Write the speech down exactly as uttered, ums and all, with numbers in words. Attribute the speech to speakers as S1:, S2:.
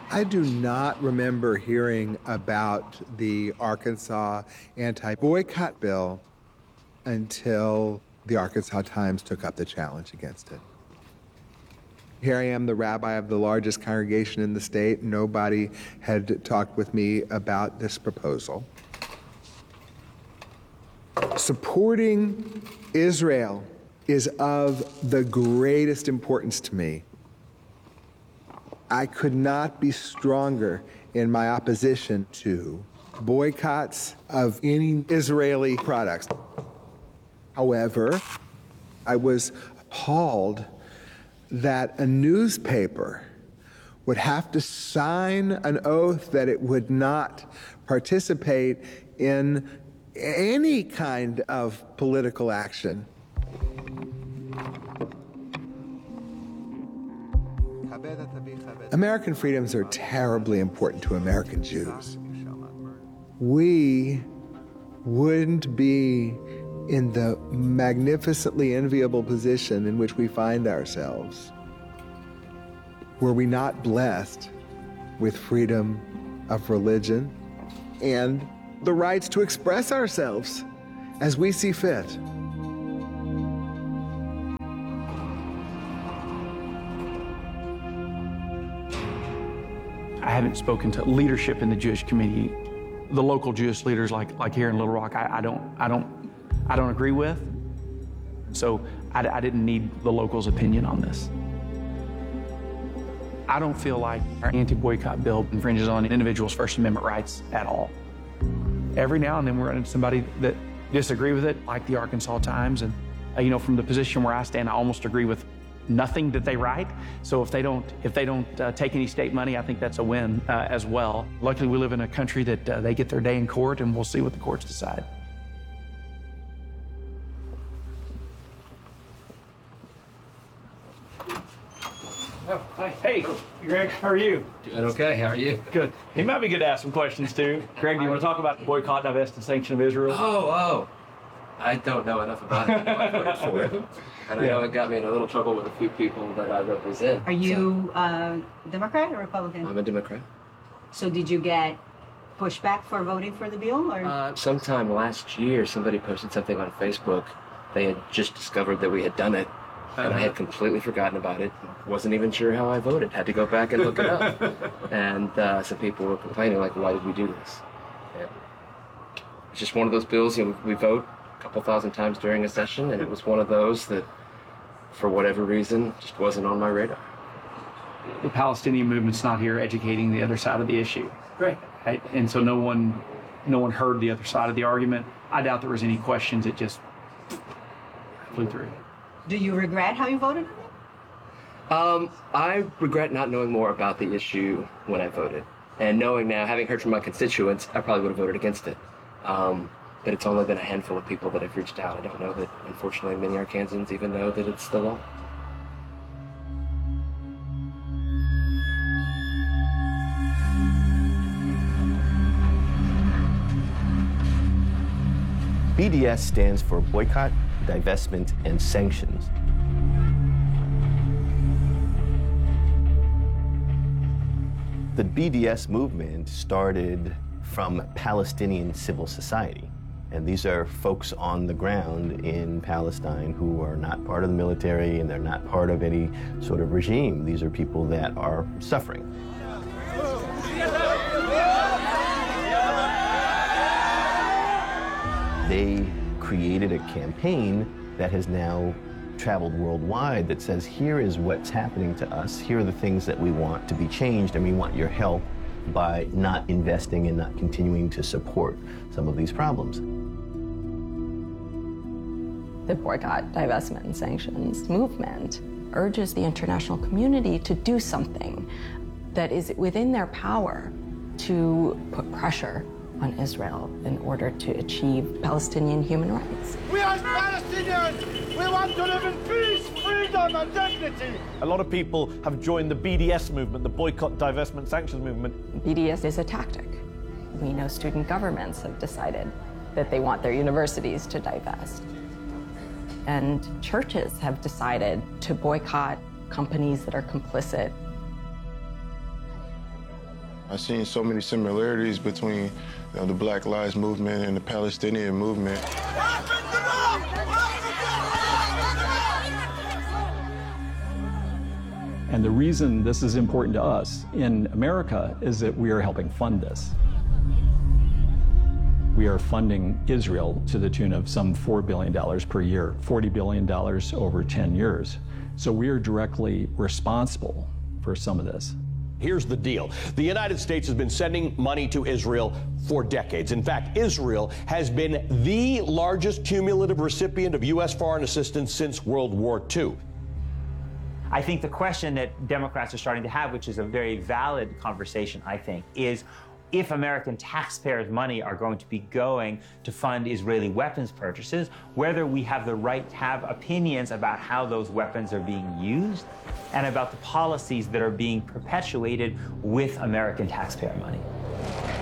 S1: I do not remember hearing about the Arkansas anti-boycott bill until the Arkansas Times took up the challenge against it. Here I am, the rabbi of the largest congregation in the state. Nobody had talked with me about this proposal. Supporting Israel is of the greatest importance to me. I could not be stronger in my opposition to boycotts of any Israeli products. However, I was appalled that a newspaper would have to sign an oath that it would not participate in any kind of political action. American freedoms are terribly important to American Jews. We wouldn't be in the magnificently enviable position in which we find ourselves were we not blessed with freedom of religion and the rights to express ourselves as we see fit.
S2: I haven't spoken to leadership in the Jewish community, the local Jewish leaders like like here in Little Rock. I, I don't I don't I don't agree with. So I, I didn't need the locals' opinion on this. I don't feel like our anti-boycott bill infringes on individuals' First Amendment rights at all. Every now and then we're into somebody that disagree with it, like the Arkansas Times, and uh, you know, from the position where I stand, I almost agree with nothing that they write. So if they don't, if they don't uh, take any state money, I think that's a win uh, as well. Luckily, we live in a country that uh, they get their day in court, and we'll see what the courts decide. Oh, hi. Hey, Greg, how are you?
S3: Doing okay, how are you?
S2: Good. He might be good to ask some questions too. Greg, do you want to talk about the boycott, divest, and sanction of Israel?
S3: Oh, oh. I don't know enough about it. I voted for it. And I
S2: Yeah.
S3: know it got me in a little trouble with a few people that I represent.
S4: Are you uh, Democrat or Republican?
S3: So I'm a Democrat.
S4: So did you get pushback for voting for the bill? Or?
S3: Uh, sometime last year, somebody posted something on Facebook. They had just discovered that we had done it. And I had completely forgotten about it. Wasn't even sure how I voted. Had to go back and look it up. And uh, some people were complaining, like, why did we do this? And it's just one of those bills, you know, we vote a couple thousand times during a session, and it was one of those that, for whatever reason, just wasn't on my radar.
S2: The Palestinian movement's not here educating the other side of the issue.
S3: Right.
S2: Right? And so no one, no one heard the other side of the argument. I doubt there was any questions. It just flew through.
S4: Do you regret how you voted on it?
S3: Um, I regret not knowing more about the issue when I voted. And knowing now, having heard from my constituents, I probably would have voted against it. Um, but it's only been a handful of people that have reached out. I don't know that, unfortunately, many Arkansans even know that it's the law.
S5: B D S stands for Boycott, Divestment, and Sanctions. The B D S movement started from Palestinian civil society. And these are folks on the ground in Palestine who are not part of the military and they're not part of any sort of regime. These are people that are suffering. They created a campaign that has now traveled worldwide that says, here is what's happening to us, here are the things that we want to be changed, and we want your help by not investing and not continuing to support some of these problems.
S6: The Boycott, Divestment, and Sanctions movement urges the international community to do something that is within their power to put pressure on Israel in order to achieve Palestinian human rights.
S7: We as Palestinians, we want to live in peace, freedom, and dignity.
S8: A lot of people have joined the B D S movement, the Boycott, Divestment, Sanctions movement.
S6: B D S is a tactic. We know student governments have decided that they want their universities to divest. And churches have decided to boycott companies that are complicit.
S9: I've seen so many similarities between you know, the Black Lives Movement and the Palestinian movement.
S10: And the reason this is important to us in America is that we are helping fund this. We are funding Israel to the tune of some four billion dollars per year, forty billion dollars over ten years. So we are directly responsible for some of this.
S11: Here's the deal. The United States has been sending money to Israel for decades. In fact, Israel has been the largest cumulative recipient of U S foreign assistance since World War Two.
S12: I think the question that Democrats are starting to have, which is a very valid conversation, I think, is if American taxpayers' money are going to be going to fund Israeli weapons purchases, whether we have the right to have opinions about how those weapons are being used and about the policies that are being perpetuated with American taxpayer money.